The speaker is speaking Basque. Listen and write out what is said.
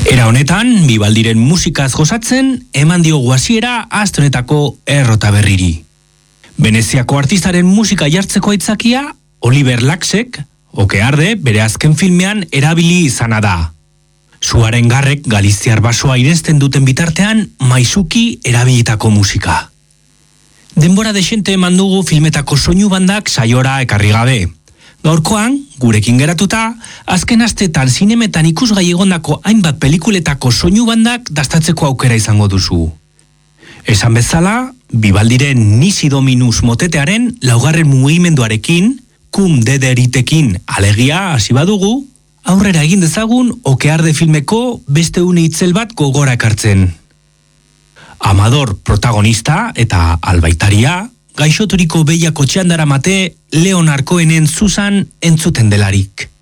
Era honetan, Bibaldiren musikaz gozatzen, eman diogu hasiera aste honetako errota berriri. Veneziako artistaren musika jartzeko aitzakia, Oliver Laxek, Okearde, bere azken filmean erabili izana da. Suaren garrek galiziar basoa idazten duten bitartean, maisuki erabilitako musika. Denbora desente eman dugu filmetako soinu bandak saiora ekarri gabe. Gaurkoan, gurekin geratuta, azken astetan zinemetan ikusgai egondako hainbat pelikuletako soinu bandak dastatzeko aukera izango duzu. Esan bezala, Bibaldiren Nisi Dominus motetearen laugarren mugimenduarekin, cum dederitekin alegia hasi badugu, aurrera egin dezagun Okearde filmeko beste une itzel bat gogora ekartzen. Amador protagonista eta albaitaria, gaixoturiko behiako txandara mate Leonarkoenen Susan entzuten delarik.